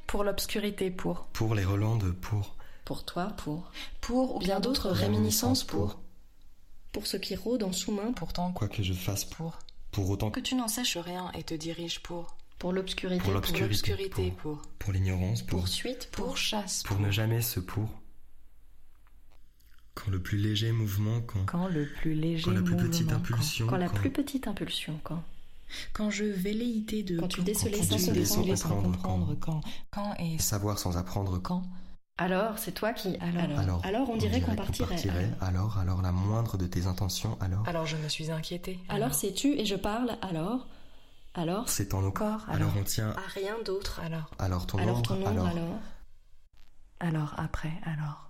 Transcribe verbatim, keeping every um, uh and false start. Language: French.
Pour l'obscurité, pour. Pour les relents de pour. Pour toi, pour. Pour ou Bien d'autres réminiscences pour. pour. Pour ce qui rôde en sous-main. Pourtant, Quoi que je fasse pour. pour. Pour autant Que tu n'en saches rien et te diriges pour. Pour l'obscurité. Pour Pour l'obscurité. l'obscurité, pour. Pour l'ignorance, pour. Poursuite, pour. Pour chasse, Pour ne jamais se pour. Quand le plus léger mouvement, quand. Quand le plus léger Quand la plus petite mouvement, impulsion. Quand la plus petite impulsion, quand. Quand je velléité de... Quand tu décelais sans déceler comprendre. sans comprendre. Quand. Quand et... Savoir sans apprendre. Quand. Alors, c'est toi qui... Alors. Alors, alors on dirait qu'on partirait. Alors, alors la moindre de tes intentions, alors. Alors je me suis inquiétée. Alors c'est tu et je parle, alors... Alors... C'est en nos Corps, Alors alors. on tient. À rien d'autre. Alors. Alors ton Alors ombre, ton ombre, alors. alors... Alors après, alors.